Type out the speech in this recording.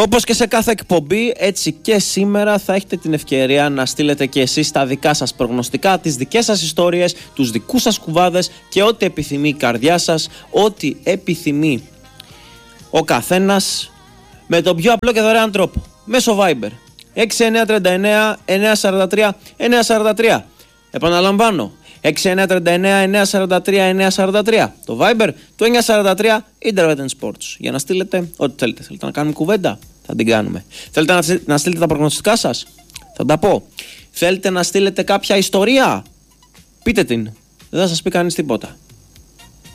Όπως και σε κάθε εκπομπή, έτσι και σήμερα θα έχετε την ευκαιρία να στείλετε και εσείς τα δικά σας προγνωστικά, τις δικές σας ιστορίες, τους δικούς σας κουβάδες και ό,τι επιθυμεί η καρδιά σας, ό,τι επιθυμεί ο καθένας, με τον πιο απλό και δωρεάν τρόπο, μέσω Viber 6939 943 943. Επαναλαμβάνω, 6939 943 943. Το Viber του 943 Internet Sports. Για να στείλετε ό,τι θέλετε. Θέλετε να κάνουμε κουβέντα, θα την κάνουμε. Θέλετε να στείλετε τα προγνωστικά σας, θα τα πω. Θέλετε να στείλετε κάποια ιστορία, πείτε την. Δεν θα σας πει κανείς τίποτα.